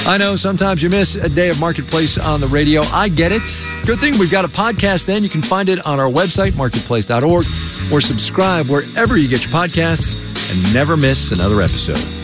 I know sometimes you miss a day of Marketplace on the radio. I get it. Good thing we've got a podcast then. You can find it on our website, marketplace.org, or subscribe wherever you get your podcasts and never miss another episode.